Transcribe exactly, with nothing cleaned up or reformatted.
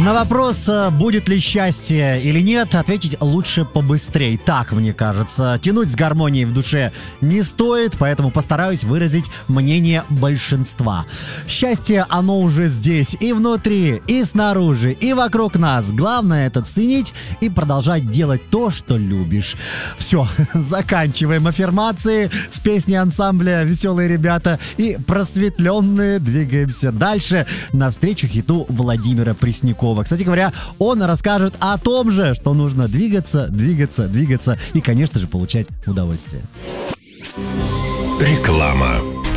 На вопрос, будет ли счастье или нет, ответить лучше побыстрее. Так, мне кажется. Тянуть с гармонией в душе не стоит, поэтому постараюсь выразить мнение большинства. Счастье, оно уже здесь, и внутри, и снаружи, и вокруг нас. Главное это ценить и продолжать делать то, что любишь. Все, заканчиваем аффирмации с песней ансамбля «Веселые ребята» и просветленные двигаемся дальше навстречу хиту Владимира Преснякова. Кстати говоря, он расскажет о том же, что нужно двигаться, двигаться, двигаться и, конечно же, получать удовольствие. Реклама.